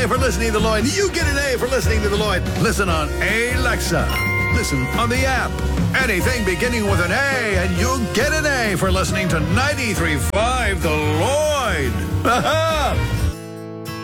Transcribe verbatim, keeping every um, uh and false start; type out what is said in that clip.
A for listening to the Lloyd. You get an A for listening to the Lloyd. Listen on Alexa. Listen on the app. Anything beginning with an A, and you get an A for listening to ninety-three point five The Lloyd. Ha-ha!